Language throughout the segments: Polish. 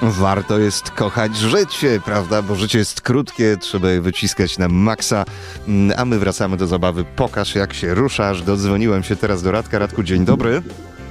Warto jest kochać życie, prawda? Bo życie jest krótkie, trzeba je wyciskać na maksa. A my wracamy do zabawy. Pokaż, jak się ruszasz. Dodzwoniłem się teraz do Radka. Radku, dzień dobry.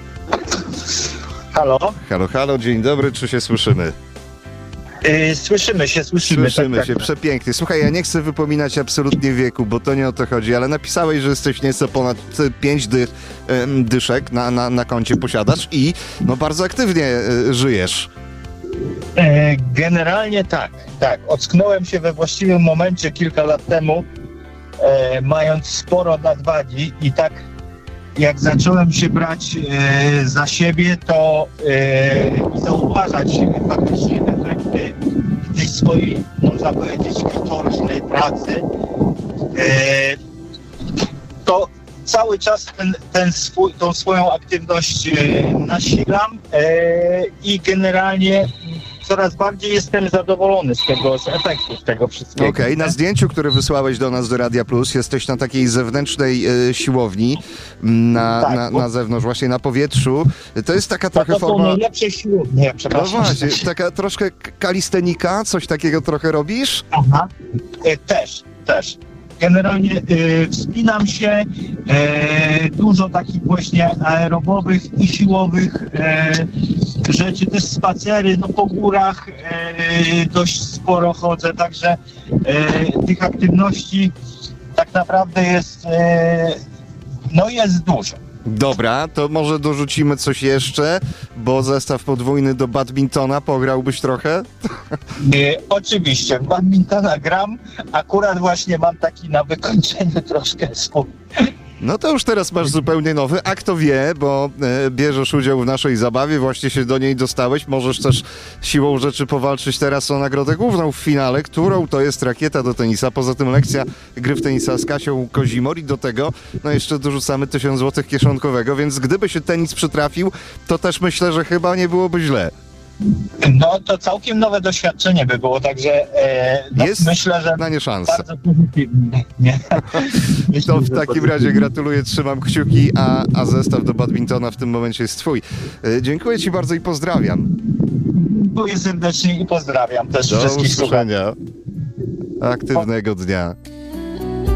Halo? Halo, halo, dzień dobry. Czy się słyszymy? Słyszymy się. Słyszymy tak, się, tak. przepięknie. Słuchaj, ja nie chcę wypominać absolutnie wieku, bo to nie o to chodzi, ale napisałeś, że jesteś nieco ponad 5 dyszek na koncie posiadasz i no bardzo aktywnie żyjesz. Generalnie tak. Ocknąłem się we właściwym momencie kilka lat temu, mając sporo nadwagi i tak jak zacząłem się brać za siebie, to zauważać faktycznie efekty tej swojej, można powiedzieć, wieczornej pracy, to cały czas tą swoją aktywność nasilam i generalnie coraz bardziej jestem zadowolony z efektów tego wszystkiego. Okej, na zdjęciu, które wysłałeś do nas do Radia Plus, jesteś na takiej zewnętrznej siłowni, na zewnątrz, właśnie na powietrzu. To jest taka trochę to forma... To najlepsze siłownie, No przepraszam. właśnie, taka troszkę kalistenika, coś takiego trochę robisz? Aha, też. Generalnie wspinam się, dużo takich właśnie aerobowych i siłowych rzeczy, też spacery, no po górach dość sporo chodzę, także tych aktywności tak naprawdę jest dużo. Dobra, to może dorzucimy coś jeszcze, bo zestaw podwójny do badmintona, pograłbyś trochę? Oczywiście, w badmintona gram, akurat właśnie mam taki na wykończeniu troszkę swój. No to już teraz masz zupełnie nowy, a kto wie, bo bierzesz udział w naszej zabawie, właśnie się do niej dostałeś, możesz też siłą rzeczy powalczyć teraz o nagrodę główną w finale, którą to jest rakieta do tenisa, poza tym lekcja gry w tenisa z Kasią Kozimor i do tego no jeszcze dorzucamy 1000 zł kieszonkowego, więc gdyby się tenis przytrafił, to też myślę, że chyba nie byłoby źle. No to całkiem nowe doświadczenie by było, także jest myślę, że na nie szansa. bardzo pozytywnie. To w takim razie gratuluję, trzymam kciuki, a zestaw do badmintona w tym momencie jest twój. Dziękuję ci bardzo i pozdrawiam. Dziękuję serdecznie i pozdrawiam też Do wszystkich słuchaczy. usłyszenia. Aktywnego dnia.